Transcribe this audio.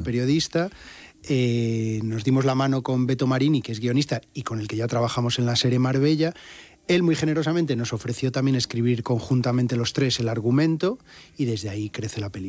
periodista. Nos dimos la mano con Beto Marini, que es guionista y con el que ya trabajamos en la serie Marbella. Él muy generosamente nos ofreció también escribir conjuntamente los tres el argumento y desde ahí crece la película.